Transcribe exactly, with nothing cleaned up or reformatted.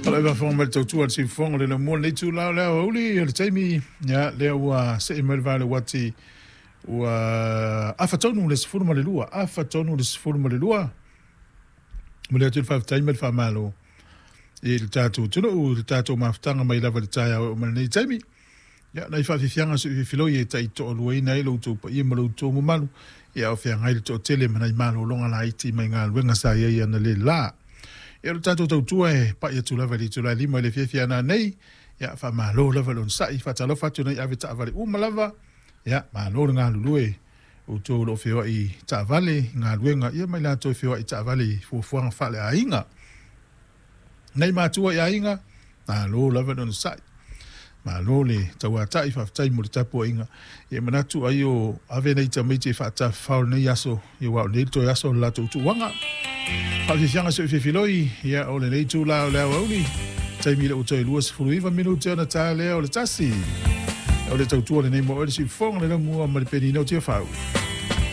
Fala va fong mal tautu al si fong le mo le tu la la uli le taimi ya le wa se mal va le wati wa afatonu le sfur mal lua afatonu le sfur mal lua mo le tu fa taimi fa malo il tatu tu no il tatu maftanga mai la va taya mal le taimi ya na fa fianga su filo ye tai to lo ina lo tu pa ye malo to mo malu ya o fianga il to tele mai malo longa la iti mai ngal wenga sa ye ya na le la e lo tato tau tue pa ia tu lava li tu la lima le fia na nei ya fa malo lava lon sai fa talo fa tu nei ave ta vale u malava ya malo nga lulue o to lo fio i ta vale nga luenga ia mai la to fio i ta vale fu fu fa le ainga nei ma tu ia ainga na lo lava lon sai malo le tau ata i fa tai mo tapo inga e manatu ayo ave nei ta mete fa ta fa nei yaso i wa nei to yaso la tu tu wanga Fasi sianga se filoi ia o le nei tu la o le auli tai mile o toi luas fuluiva minuto na ta le o le tasi o le tau tu le nei mo o le si fong le mo ma le penino tia fau